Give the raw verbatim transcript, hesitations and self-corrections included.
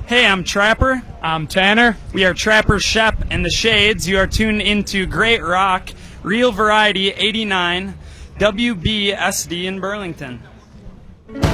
Hey, I'm Trapper. I'm Tanner. We are Trapper Shep and the Shades. You are tuned into Great Rock, Real Variety eighty-nine, W B S D in Burlington.